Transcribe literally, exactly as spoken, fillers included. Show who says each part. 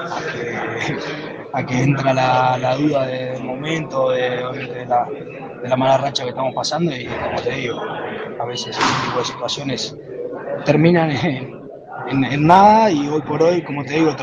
Speaker 1: a que, a que entra la, la duda del momento, de, de la, de la mala racha que estamos pasando y como te digo, a veces este tipo de situaciones terminan en, en, en nada y hoy por hoy, como te digo,